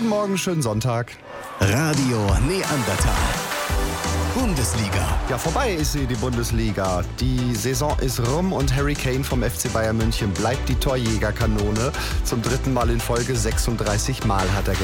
Guten Morgen, schönen Sonntag. Radio Neandertal. Bundesliga. Ja, vorbei ist sie, die Bundesliga. Die Saison ist rum und Harry Kane vom FC Bayern München bleibt die Torjägerkanone. Zum 3. Mal in Folge, 36 Mal hat er